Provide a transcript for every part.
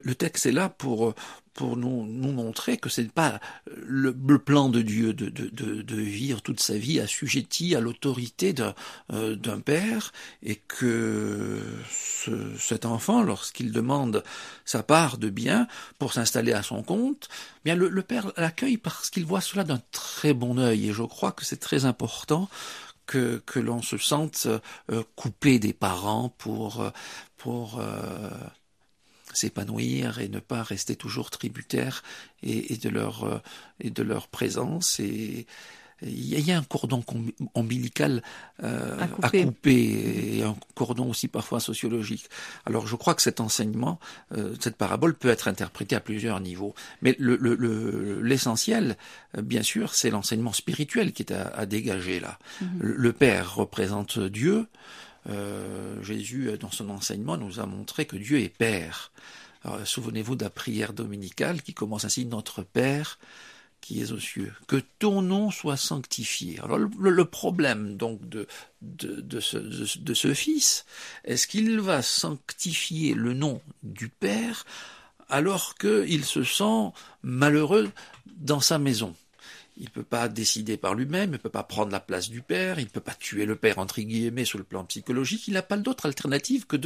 le texte est là pour nous montrer que c'est pas le plan de Dieu de vivre toute sa vie assujetti à l'autorité d'un père, et que cet enfant, lorsqu'il demande sa part de bien pour s'installer à son compte, bien le père l'accueille parce qu'il voit cela d'un très bon œil. Et je crois que c'est très important que l'on se sente coupé des parents pour s'épanouir et ne pas rester toujours tributaire et de leur présence. Et il y a un cordon ombilical à couper, et un cordon aussi parfois sociologique. Alors je crois que cet enseignement, cette parabole peut être interprétée à plusieurs niveaux. Mais l'essentiel, bien sûr, c'est l'enseignement spirituel qui est à dégager là. Le Père représente Dieu. Jésus, dans son enseignement, nous a montré que Dieu est Père. Alors, souvenez-vous de la prière dominicale qui commence ainsi: Notre Père qui es aux cieux, que ton nom soit sanctifié. Alors le problème donc de ce fils, est-ce qu'il va sanctifier le nom du Père alors qu'il se sent malheureux dans sa maison? Il ne peut pas décider par lui-même, il ne peut pas prendre la place du père, il ne peut pas tuer le père, entre guillemets, sur le plan psychologique. Il n'a pas d'autre alternative que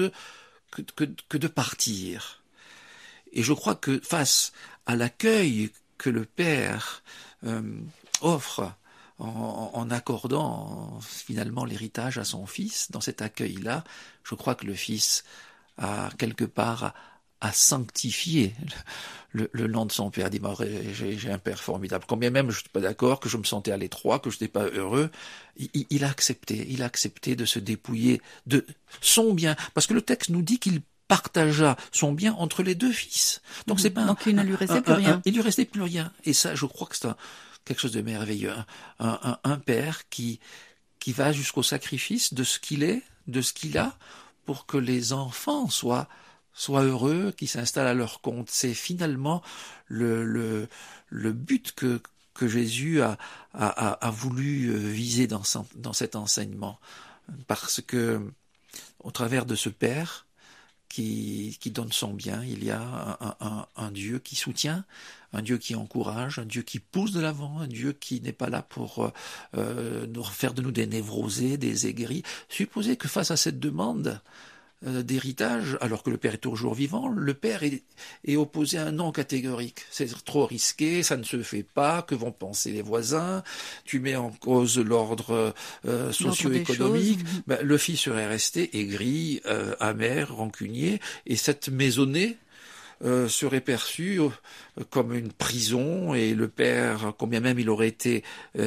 de partir. Et je crois que face à l'accueil que le père offre en accordant finalement l'héritage à son fils, dans cet accueil-là, je crois que le fils a quelque part à sanctifier le nom de son père. Dit, j'ai un père formidable. Combien même je ne suis pas d'accord, que je me sentais à l'étroit, que je n'étais pas heureux, il a accepté de se dépouiller de son bien. Parce que le texte nous dit qu'il partagea son bien entre les deux fils. Donc c'est pas donc il ne lui restait plus rien. Il lui restait plus rien. Et ça, je crois que c'est quelque chose de merveilleux. Un père qui va jusqu'au sacrifice de ce qu'il est, de ce qu'il a, pour que les enfants soient heureux, qui s'installent à leur compte. C'est finalement le but que Jésus a voulu viser dans cet enseignement. Parce que, au travers de ce Père qui donne son bien, il y a un Dieu qui soutient, un Dieu qui encourage, un Dieu qui pousse de l'avant, un Dieu qui n'est pas là pour faire de nous des névrosés, des aigris. Supposez que face à cette demande d'héritage, alors que le père est toujours vivant, le père est opposé à un non catégorique. C'est trop risqué, ça ne se fait pas, que vont penser les voisins, tu mets en cause l'ordre socio-économique. Le fils serait resté aigri, amer, rancunier, et cette maisonnée serait perçue comme une prison, et le père, combien même il aurait été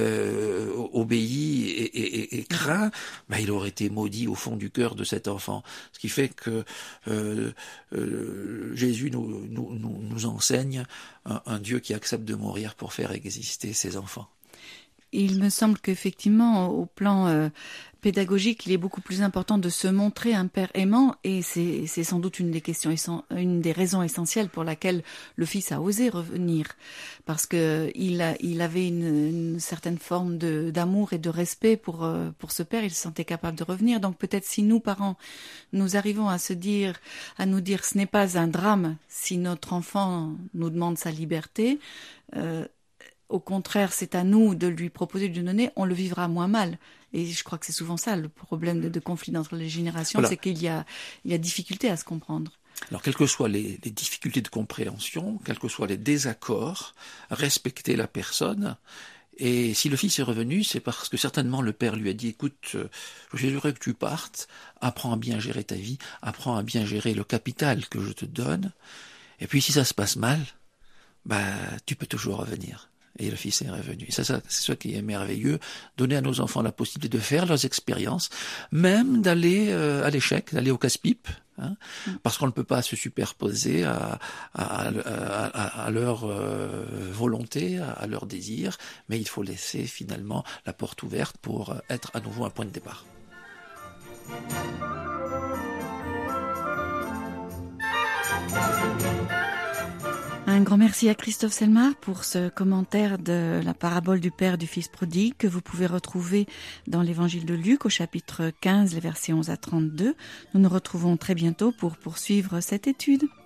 obéi et craint, il aurait été maudit au fond du cœur de cet enfant. Ce qui fait que Jésus nous enseigne un Dieu qui accepte de mourir pour faire exister ses enfants. Il me semble qu'effectivement, au plan pédagogique, il est beaucoup plus important de se montrer un père aimant, et c'est sans doute une des raisons essentielles pour laquelle le fils a osé revenir, parce que il avait une certaine forme d'amour et de respect pour ce père. Il se sentait capable de revenir. Donc peut-être si nous, parents, nous arrivons à nous dire ce n'est pas un drame si notre enfant nous demande sa liberté, au contraire, c'est à nous de lui proposer, de lui donner, on le vivra moins mal. Et je crois que c'est souvent ça, le problème de conflit entre les générations, voilà. C'est qu'il y a difficulté à se comprendre. Alors, quelles que soient les difficultés de compréhension, quels que soient les désaccords, respecter la personne. Et si le fils est revenu, c'est parce que certainement le père lui a dit, écoute, je voudrais que tu partes, apprends à bien gérer ta vie, apprends à bien gérer le capital que je te donne. Et puis si ça se passe mal, tu peux toujours revenir. Et le fils est revenu. C'est ça qui est merveilleux, donner à nos enfants la possibilité de faire leurs expériences, même d'aller à l'échec, d'aller au casse-pipe, parce qu'on ne peut pas se superposer à leur volonté, à leur désir, mais il faut laisser finalement la porte ouverte pour être à nouveau un point de départ. Un grand merci à Christophe Selmar pour ce commentaire de la parabole du Père du Fils prodigue que vous pouvez retrouver dans l'évangile de Luc au chapitre 15, les versets 11 à 32. Nous nous retrouvons très bientôt pour poursuivre cette étude.